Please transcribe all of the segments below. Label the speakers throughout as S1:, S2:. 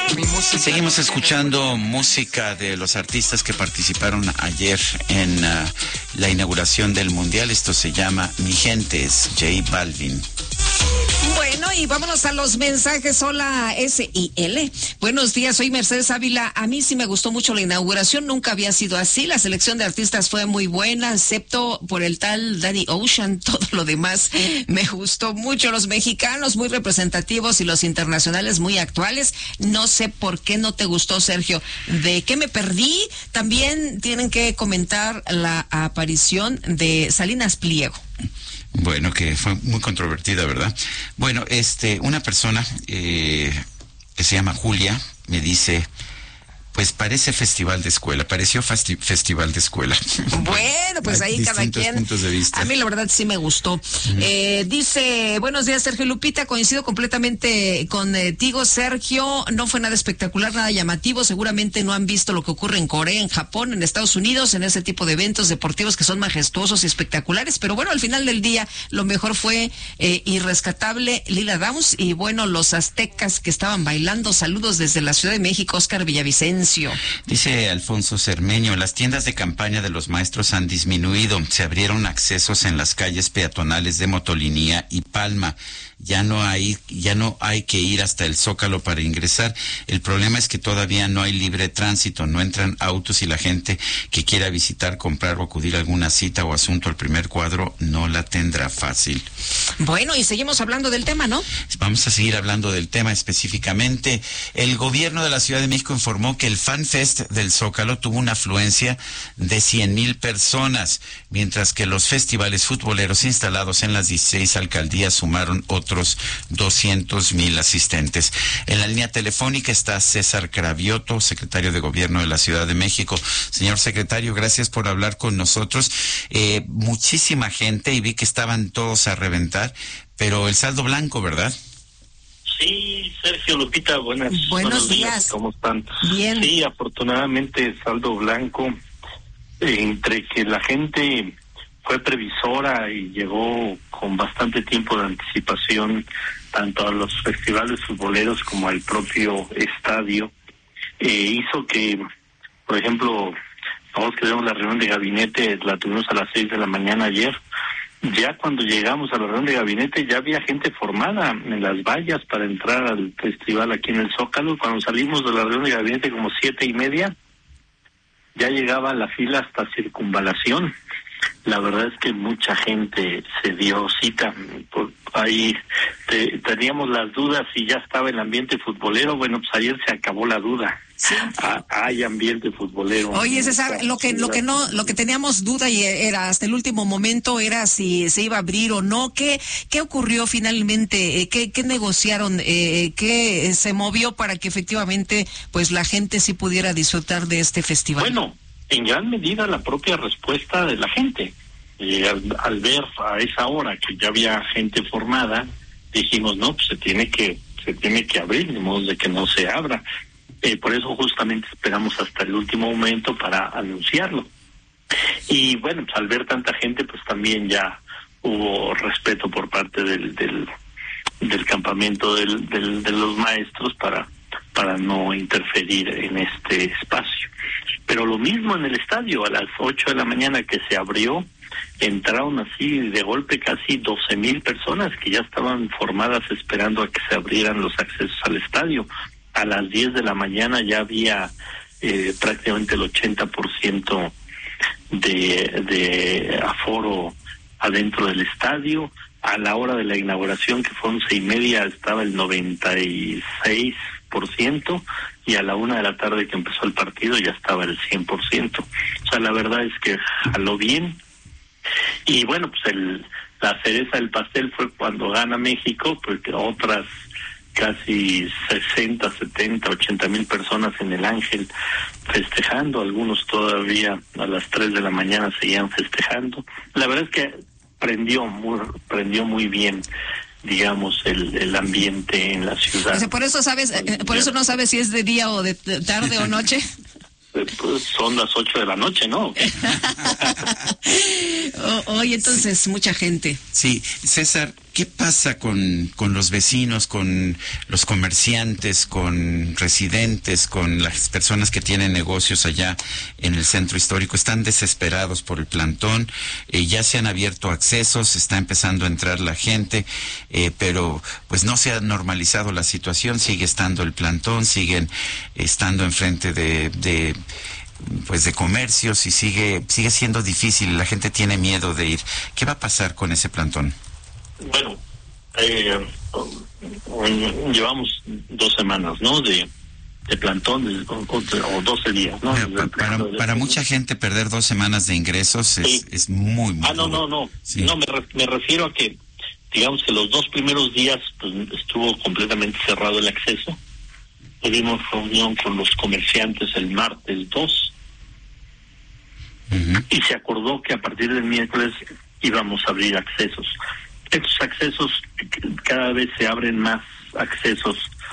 S1: Seguimos escuchando música de los artistas que participaron ayer en la inauguración del Mundial. Esto se llama Mi Gente, es J Balvin.
S2: Bueno, y vámonos a los mensajes. Hola, SIL. Buenos días, soy Mercedes Ávila. A mí sí me gustó mucho la inauguración, nunca había sido así. La selección de artistas fue muy buena, excepto por el tal Daddy Ocean. Todo lo demás me gustó mucho. Los mexicanos muy representativos y los internacionales muy actuales. No sé por qué no te gustó, Sergio. ¿De qué me perdí? También tienen que comentar la aparición de Salinas Pliego.
S1: Bueno, que fue muy controvertida, ¿verdad? Bueno, una persona que se llama Julia me dice, pues parece festival de escuela, pareció festival de escuela.
S2: Bueno, pues ahí cada quien.
S1: Puntos de vista.
S2: A mí la verdad sí me gustó. Dice, buenos días, Sergio Lupita, coincido completamente contigo, Sergio, no fue nada espectacular, nada llamativo, seguramente no han visto lo que ocurre en Corea, en Japón, en Estados Unidos, en ese tipo de eventos deportivos que son majestuosos y espectaculares, pero bueno, al final del día lo mejor fue irrescatable Lila Downs y bueno, los aztecas que estaban bailando. Saludos desde la Ciudad de México, Oscar Villavicencio.
S1: Dice Alfonso Cermeño, las tiendas de campaña de los maestros han disminuido, se abrieron accesos en las calles peatonales de Motolinía y Palma. Ya no hay que ir hasta el Zócalo para ingresar. El problema es que todavía no hay libre tránsito, no entran autos y la gente que quiera visitar, comprar o acudir a alguna cita o asunto al primer cuadro no la tendrá fácil.
S2: Bueno, y seguimos hablando del tema, ¿no?
S1: Vamos a seguir hablando del tema específicamente. El gobierno de la Ciudad de México informó que el Fan Fest del Zócalo tuvo una afluencia de 100,000 personas, mientras que los festivales futboleros instalados en las 16 alcaldías sumaron otros 200,000 asistentes. En la línea telefónica está César Cravioto, secretario de Gobierno de la Ciudad de México. Señor secretario, gracias por hablar con nosotros. Muchísima gente y vi que estaban todos a reventar, pero el saldo blanco, ¿verdad?
S3: Sí, Sergio, Lupita, buenos días. ¿Cómo están?
S2: Bien.
S3: Sí, afortunadamente saldo blanco, entre que la gente fue previsora y llegó con bastante tiempo de anticipación tanto a los festivales futboleros como al propio estadio, hizo que, por ejemplo, todos que tenemos la reunión de gabinete, la tuvimos a las 6 de la mañana ayer. Ya cuando llegamos a la reunión de gabinete ya había gente formada en las vallas para entrar al festival aquí en el Zócalo. Cuando salimos de la reunión de gabinete como 7:30, ya llegaba la fila hasta Circunvalación. La verdad es que mucha gente se dio cita. Ahí teníamos las dudas si ya estaba el ambiente futbolero. Bueno, pues ayer se acabó la duda.
S2: Sí.
S3: Hay ambiente futbolero.
S2: Oye, César, lo que teníamos duda y era hasta el último momento era si se iba a abrir o no. ¿Qué ocurrió finalmente? ¿Qué negociaron? ¿Qué se movió para que efectivamente pues la gente sí pudiera disfrutar de este festival?
S3: Bueno, en gran medida la propia respuesta de la gente. Al ver a esa hora que ya había gente formada, dijimos, no, pues se tiene que abrir, de modo de que no se abra. Por eso justamente esperamos hasta el último momento para anunciarlo. Y bueno, pues al ver tanta gente, pues también ya hubo respeto por parte del campamento de los maestros para no interferir en este espacio. Pero lo mismo en el estadio, a las 8 de la mañana que se abrió, entraron así de golpe casi 12,000 personas que ya estaban formadas esperando a que se abrieran los accesos al estadio. A las 10 de la mañana ya había prácticamente el 80% de aforo adentro del estadio. A la hora de la inauguración, que fue 11:30, estaba el 96%, y a la 1 de la tarde que empezó el partido ya estaba el 100%. O sea, la verdad es que jaló bien. Y bueno, pues la cereza del pastel fue cuando gana México, porque otras casi 60, 70, 80,000 personas en el Ángel festejando, algunos todavía a las 3 de la mañana seguían festejando. La verdad es que prendió muy bien, digamos, el ambiente en la ciudad.
S2: O sea, por eso no sabes si es de día o de tarde o noche.
S3: Pues son las 8 de la noche, ¿no?
S2: Oye, entonces, mucha gente.
S1: Sí, César, ¿Qué pasa con los vecinos, con los comerciantes, con residentes, con las personas que tienen negocios allá en el centro histórico? Están desesperados por el plantón, ya se han abierto accesos, está empezando a entrar la gente, pero pues no se ha normalizado la situación, sigue estando el plantón, siguen estando enfrente de comercios y sigue siendo difícil, la gente tiene miedo de ir. ¿Qué va a pasar con ese plantón?
S3: Bueno, llevamos 2 semanas, ¿no? De plantón, o 12 días, ¿no?
S1: Para mucha gente perder 2 semanas de ingresos es muy, muy duro.
S3: No.
S1: Sí.
S3: No, me refiero a que, digamos que los 2 primeros días pues, estuvo completamente cerrado el acceso. Tuvimos reunión con los comerciantes el martes 2. Uh-huh. Y se acordó que a partir del miércoles íbamos a abrir accesos. Estos accesos, cada vez se abren más accesos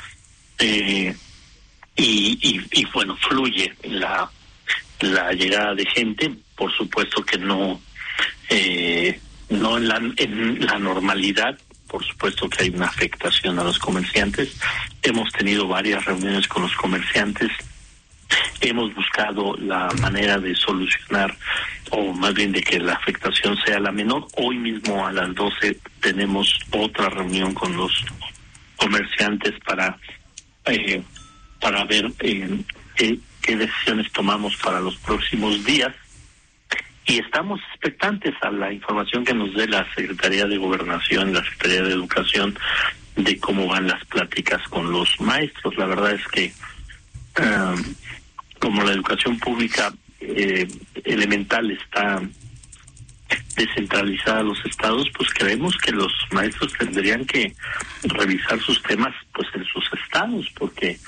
S3: y bueno, fluye la llegada de gente. Por supuesto que no en la normalidad. Por supuesto que hay una afectación a los comerciantes. Hemos tenido varias reuniones con los comerciantes. Hemos buscado la manera de solucionar, o más bien de que la afectación sea la menor. Hoy mismo a las 12 tenemos otra reunión con los comerciantes para ver qué decisiones tomamos para los próximos días. Y estamos expectantes a la información que nos dé la Secretaría de Gobernación, la Secretaría de Educación, de cómo van las pláticas con los maestros. La verdad es que como la educación pública elemental está descentralizada a los estados, pues creemos que los maestros tendrían que revisar sus temas pues en sus estados, porque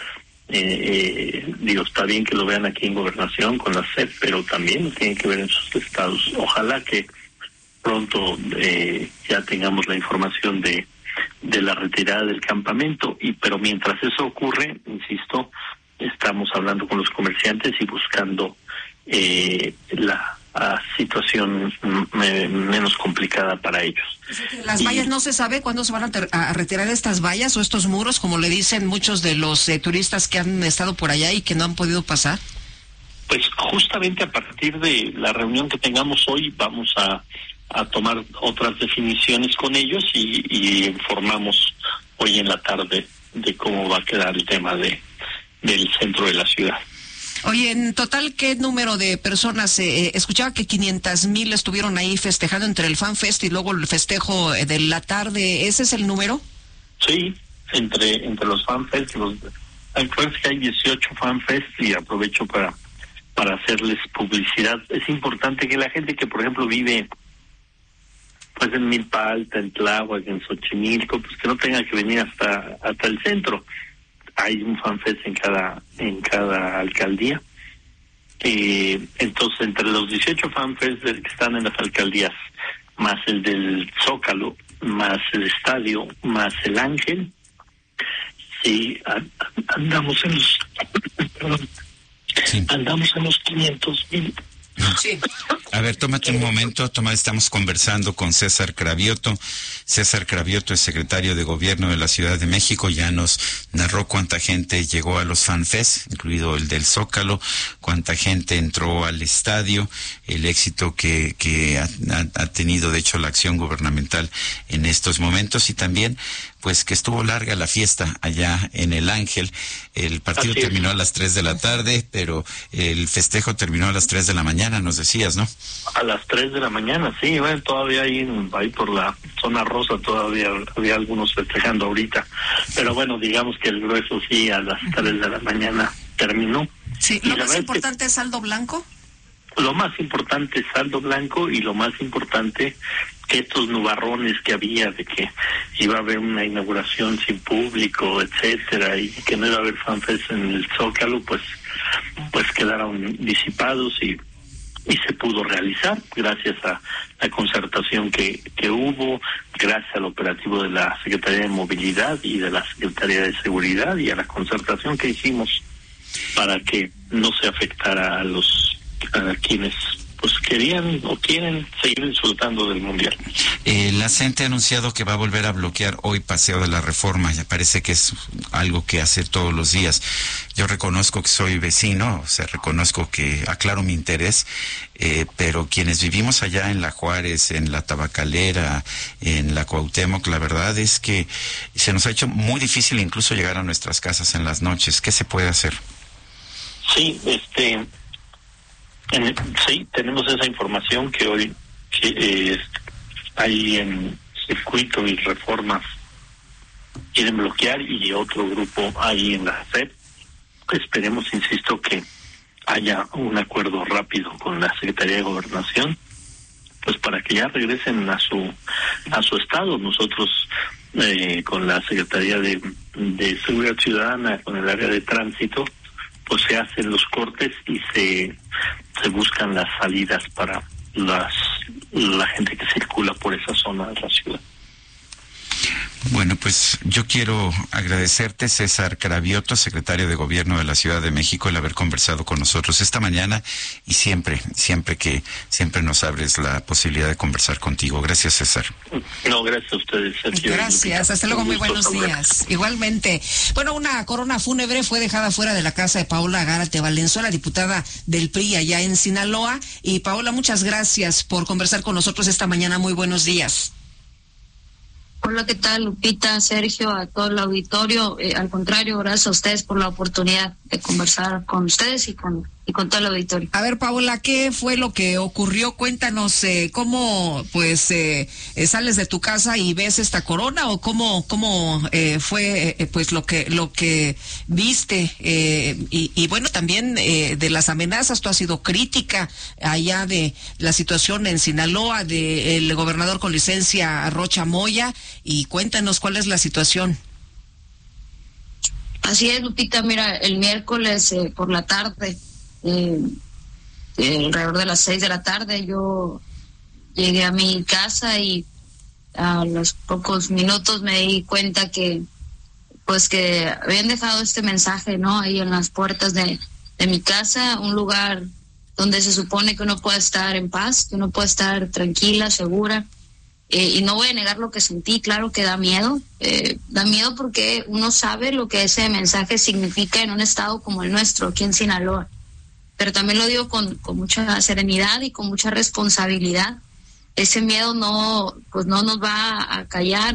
S3: está bien que lo vean aquí en Gobernación con la SEP, pero también lo tienen que ver en sus estados. Ojalá que pronto ya tengamos la información de la retirada del campamento, pero mientras eso ocurre, insisto, estamos hablando con los comerciantes y buscando la situación menos complicada para ellos.
S2: Las vallas, ¿no se sabe cuándo se van a retirar estas vallas o estos muros, como le dicen muchos de los turistas que han estado por allá y que no han podido pasar?
S3: Pues justamente a partir de la reunión que tengamos hoy vamos a tomar otras definiciones con ellos y informamos hoy en la tarde de cómo va a quedar el tema del centro de la ciudad.
S2: Oye, en total, ¿qué número de personas? Escuchaba que 500,000 estuvieron ahí festejando entre el Fan Fest y luego el festejo de la tarde. ¿Ese es el número?
S3: Sí, entre los Fan Fest, acuérdense que hay 18 Fan Fest y aprovecho para hacerles publicidad. Es importante que la gente que, por ejemplo, vive pues en Milpa Alta, en Tláhuac, en Xochimilco, pues que no tenga que venir hasta el centro. Hay un FanFest en cada alcaldía. Entonces, entre los 18 FanFest que están en las alcaldías, más el del Zócalo, más el estadio, más el Ángel, sí, andamos en los 500,000.
S2: Sí.
S1: A ver, tómate un momento, estamos conversando con César Cravioto. César Cravioto es secretario de Gobierno de la Ciudad de México, ya nos narró cuánta gente llegó a los FanFest, incluido el del Zócalo, cuánta gente entró al estadio, el éxito que ha tenido, de hecho, la acción gubernamental en estos momentos, y también pues que estuvo larga la fiesta allá en el Ángel. El partido terminó a las 3 de la tarde, pero el festejo terminó a las 3 de la mañana, nos decías, ¿no?
S3: A las 3 de la mañana, sí, bueno, todavía ahí por la zona rosa todavía había algunos festejando ahorita, pero bueno, digamos que el grueso sí a las 3 de la mañana terminó.
S2: Sí, ¿lo más importante es saldo blanco?
S3: Lo más importante es saldo blanco, y lo más importante que estos nubarrones que había de que iba a haber una inauguración sin público, etcétera, y que no iba a haber FanFest en el Zócalo, pues quedaron disipados y se pudo realizar gracias a la concertación que hubo, gracias al operativo de la Secretaría de Movilidad y de la Secretaría de Seguridad, y a la concertación que hicimos para que no se afectara a quienes pues querían o quieren seguir disfrutando del Mundial.
S1: La CENTE ha anunciado que va a volver a bloquear hoy Paseo de la Reforma. Ya parece que es algo que hace todos los días. Yo reconozco que soy vecino, reconozco que aclaro mi interés, pero quienes vivimos allá en la Juárez, en la Tabacalera, en la Cuauhtémoc, la verdad es que se nos ha hecho muy difícil incluso llegar a nuestras casas en las noches. ¿Qué se puede hacer?
S3: Sí, sí, tenemos esa información que hoy hay en Circuito y Reforma quieren bloquear, y otro grupo ahí en la SEP. Esperemos, insisto, que haya un acuerdo rápido con la Secretaría de Gobernación, pues para que ya regresen a su estado. Nosotros con la Secretaría de Seguridad Ciudadana, con el área de tránsito, pues se hacen los cortes y se buscan las salidas para la gente que circula por esa zona de la ciudad.
S1: Bueno, pues yo quiero agradecerte, César Cravioto, secretario de Gobierno de la Ciudad de México, el haber conversado con nosotros esta mañana y siempre nos abres la posibilidad de conversar contigo. Gracias, César.
S3: No, gracias a ustedes, Sergio.
S2: Gracias, hasta luego, muy buenos días. Igualmente. Bueno, una corona fúnebre fue dejada fuera de la casa de Paola Gárate Valenzuela, diputada del PRI allá en Sinaloa. Y Paola, muchas gracias por conversar con nosotros esta mañana. Muy buenos días.
S4: Hola, ¿qué tal, Lupita, Sergio, a todo el auditorio? Al contrario, gracias a ustedes por la oportunidad de conversar con ustedes y con todo el auditorio.
S2: A ver, Paola, ¿qué fue lo que ocurrió? Cuéntanos cómo sales de tu casa y ves esta corona, o cómo fue pues lo que viste, y bueno, también de las amenazas. Tú has sido crítica allá de la situación en Sinaloa del gobernador con licencia Rocha Moya, y cuéntanos cuál es la situación.
S4: Así es, Lupita, mira, el miércoles por la tarde, alrededor de las 6 de la tarde, yo llegué a mi casa y a los pocos minutos me di cuenta que habían dejado este mensaje, ¿no?, ahí en las puertas de mi casa, un lugar donde se supone que uno puede estar en paz, que uno puede estar tranquila, segura. Y no voy a negar lo que sentí, claro que da miedo porque uno sabe lo que ese mensaje significa en un estado como el nuestro, aquí en Sinaloa. Pero también lo digo con mucha serenidad y con mucha responsabilidad. Ese miedo no nos va a callar.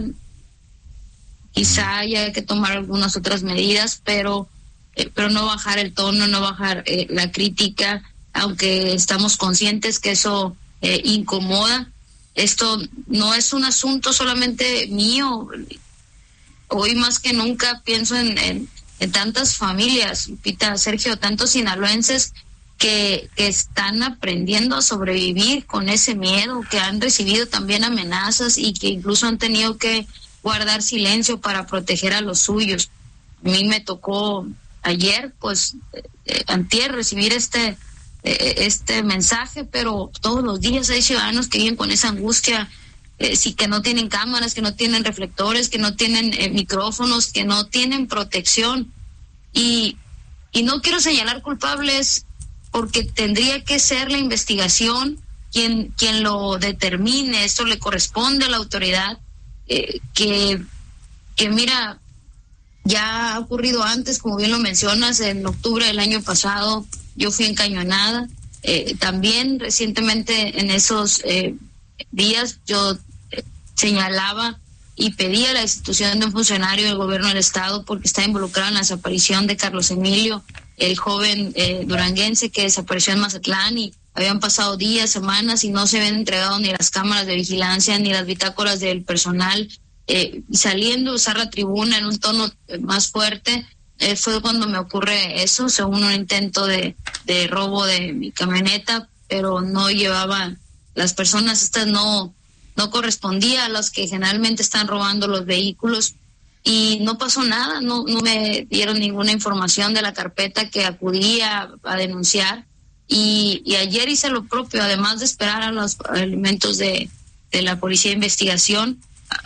S4: Quizá haya que tomar algunas otras medidas, pero no bajar el tono, no bajar la crítica, aunque estamos conscientes que eso incomoda. Esto no es un asunto solamente mío. Hoy más que nunca pienso en tantas familias, Lupita, Sergio, tantos sinaloenses que están aprendiendo a sobrevivir con ese miedo, que han recibido también amenazas y que incluso han tenido que guardar silencio para proteger a los suyos. A mí me tocó ayer, antier, recibir este mensaje, pero todos los días hay ciudadanos que viven con esa angustia, que no tienen cámaras, que no tienen reflectores, que no tienen micrófonos, que no tienen protección, y no quiero señalar culpables porque tendría que ser la investigación quien lo determine. Esto le corresponde a la autoridad, que mira, ya ha ocurrido antes, como bien lo mencionas. En octubre del año pasado yo fui encañonada. También recientemente en esos días yo señalaba y pedía a la institución de un funcionario del gobierno del estado, porque está involucrado en la desaparición de Carlos Emilio, el joven duranguense que desapareció en Mazatlán, y habían pasado días, semanas, y no se habían entregado ni las cámaras de vigilancia ni las bitácoras del personal. Saliendo a usar la tribuna en un tono más fuerte, fue cuando me ocurre eso, según un intento de robo de mi camioneta, pero no llevaba las personas, estas no correspondía a las que generalmente están robando los vehículos, y no pasó nada. No me dieron ninguna información de la carpeta que acudí a denunciar, y ayer hice lo propio, además de esperar a los elementos de la Policía de Investigación.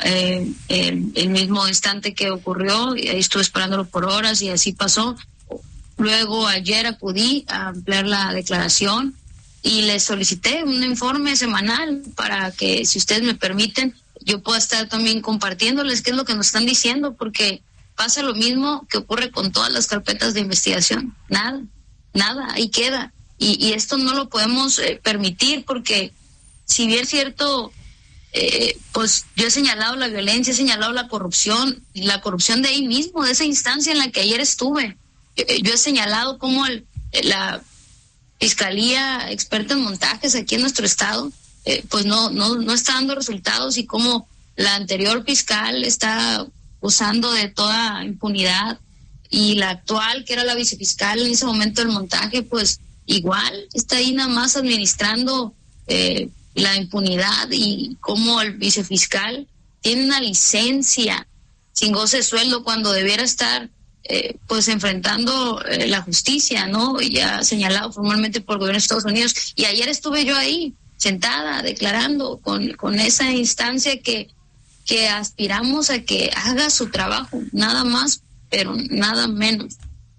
S4: El mismo instante que ocurrió, y ahí estuve esperándolo por horas, y así pasó. Luego ayer acudí a ampliar la declaración, y les solicité un informe semanal para que, si ustedes me permiten, yo pueda estar también compartiéndoles qué es lo que nos están diciendo, porque pasa lo mismo que ocurre con todas las carpetas de investigación. Nada, ahí queda. Y esto no lo podemos permitir, porque si bien es cierto, pues yo he señalado la violencia, he señalado la corrupción de ahí mismo, de esa instancia en la que ayer estuve. Yo he señalado cómo la Fiscalía experta en montajes aquí en nuestro estado, pues no está dando resultados, y cómo la anterior fiscal está usando de toda impunidad, y la actual, que era la vicefiscal en ese momento del montaje, pues igual está ahí nada más administrando la impunidad, y cómo el vicefiscal tiene una licencia sin goce de sueldo cuando debiera estar pues enfrentando la justicia, ¿no? Ya señalado formalmente por el gobierno de Estados Unidos. Y ayer estuve yo ahí sentada declarando con esa instancia que aspiramos a que haga su trabajo, nada más, pero nada menos.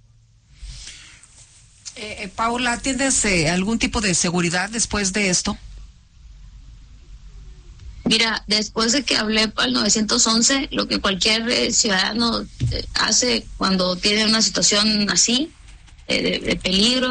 S2: Paola, ¿tienes algún tipo de seguridad después de esto?
S4: Mira, después de que hablé al 911, lo que cualquier ciudadano hace cuando tiene una situación así, de peligro,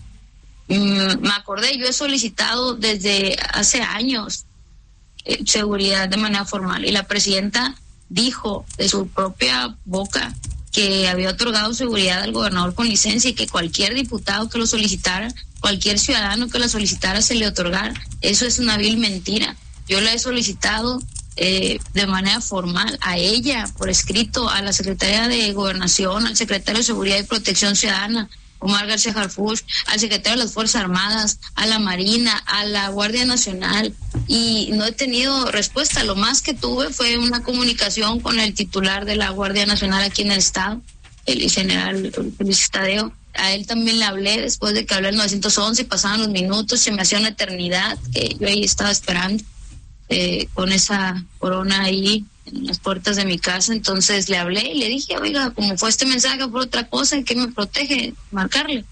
S4: me acordé, yo he solicitado desde hace años seguridad de manera formal, y la presidenta dijo de su propia boca que había otorgado seguridad al gobernador con licencia, y que cualquier diputado que lo solicitara, cualquier ciudadano que la solicitara, se le otorgara. Eso es una vil mentira. Yo la he solicitado de manera formal a ella, por escrito, a la Secretaría de Gobernación, al Secretario de Seguridad y Protección Ciudadana, Omar García Harfuch, al Secretario de las Fuerzas Armadas, a la Marina, a la Guardia Nacional, y no he tenido respuesta. Lo más que tuve fue una comunicación con el titular de la Guardia Nacional aquí en el estado, el general Luis Tadeo. A él también le hablé después de que hablé el 911, y pasaban los minutos, se me hacía una eternidad que yo ahí estaba esperando. Con esa corona ahí en las puertas de mi casa. Entonces le hablé y le dije, oiga, como fue este mensaje por otra cosa, ¿en qué me protege marcarle?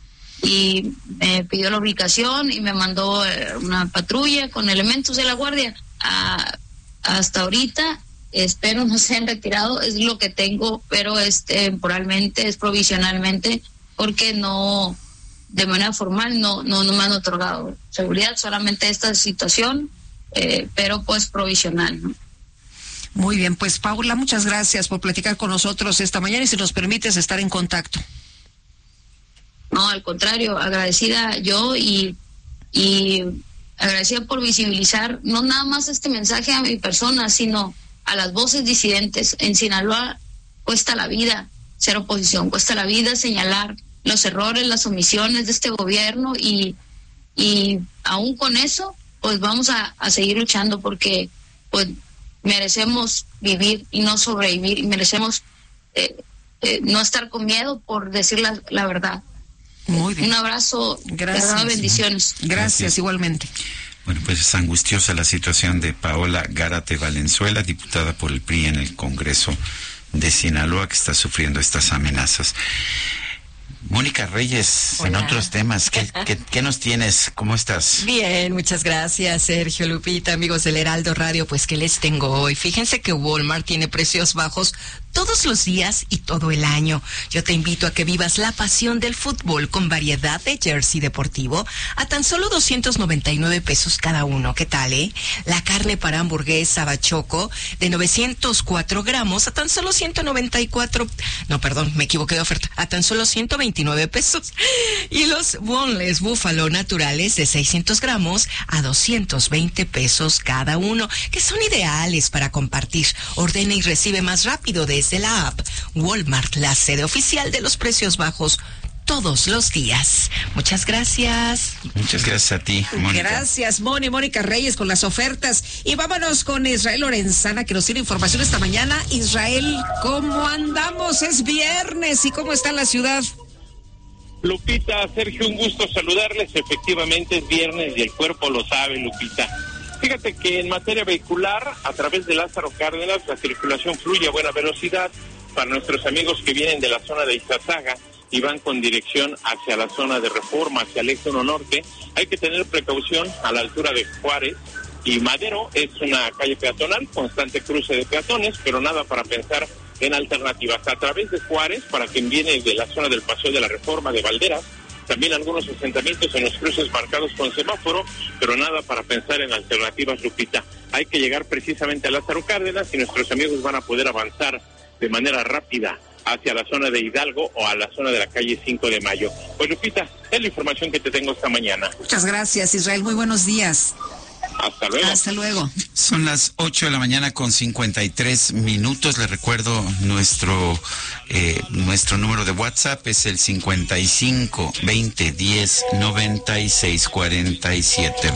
S4: Y me pidió la ubicación y me mandó una patrulla con elementos de la guardia. Hasta ahorita, espero no se han retirado, es lo que tengo, pero es temporalmente, es provisionalmente, porque no, de manera formal, no me han otorgado seguridad, solamente esta situación, pero pues provisional, ¿no?
S2: Muy bien, pues Paula, muchas gracias por platicar con nosotros esta mañana, y si nos permites estar en contacto.
S4: No, al contrario, agradecida yo y agradecida por visibilizar no nada más este mensaje a mi persona, sino a las voces disidentes. En Sinaloa cuesta la vida ser oposición, cuesta la vida señalar los errores, las omisiones de este gobierno, y aún con eso pues vamos a seguir luchando, porque pues merecemos vivir y no sobrevivir, y merecemos no estar con miedo por decir la verdad.
S2: Muy bien.
S4: Un abrazo,
S2: gracias.
S4: Bendiciones.
S2: Gracias, igualmente.
S1: Bueno, pues es angustiosa la situación de Paola Gárate Valenzuela, diputada por el PRI en el Congreso de Sinaloa, que está sufriendo estas amenazas. Mónica Reyes,
S5: hola.
S1: En otros temas, ¿qué nos tienes? ¿Cómo estás?
S5: Bien, muchas gracias, Sergio, Lupita, amigos del Heraldo Radio. Pues, ¿qué les tengo hoy? Fíjense que Walmart tiene precios bajos todos los días y todo el año. Yo te invito a que vivas la pasión del fútbol con variedad de jersey deportivo a tan solo 299 pesos cada uno. ¿Qué tal, La carne para hamburguesa bachoco de 904 gramos a tan solo 194... No, perdón, me equivoqué de oferta. A tan solo 129 pesos. Y los boneless búfalo naturales de 600 gramos a 220 pesos cada uno, que son ideales para compartir. Ordena y recibe más rápido desde la app Walmart, la sede oficial de los precios bajos todos los días. Muchas gracias.
S1: Muchas gracias a ti, Mónica.
S2: Gracias, Mónica Reyes, con las ofertas. Y vámonos con Israel Lorenzana, que nos tiene información esta mañana. Israel, ¿cómo andamos? Es viernes, ¿y cómo está la ciudad?
S6: Lupita, Sergio, un gusto saludarles. Efectivamente es viernes y el cuerpo lo sabe, Lupita. Fíjate que en materia vehicular, a través de Lázaro Cárdenas, la circulación fluye a buena velocidad. Para nuestros amigos que vienen de la zona de Izazaga, y van con dirección hacia la zona de Reforma, hacia el eje 1 norte. Hay que tener precaución a la altura de Juárez y Madero. Es una calle peatonal, constante cruce de peatones, pero nada para pensar en alternativas. A través de Juárez, para quien viene de la zona del Paseo de la Reforma, de Valderas, también algunos asentamientos en los cruces marcados con semáforo, pero nada para pensar en alternativas, Lupita. Hay que llegar precisamente a Lázaro Cárdenas y nuestros amigos van a poder avanzar de manera rápida hacia la zona de Hidalgo o a la zona de la calle 5 de Mayo. Pues, Lupita, es la información que te tengo esta mañana.
S2: Muchas gracias, Israel. Muy buenos días.
S6: Hasta luego.
S2: Hasta luego.
S1: Son las 8 de la mañana con 53 minutos. Les recuerdo nuestro número de WhatsApp es el 55 20 10 96 47.